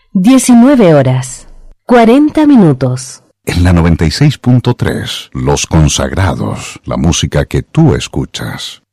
19 horas, 40 minutos. En la 96.3, Los Consagrados, la música que tú escuchas.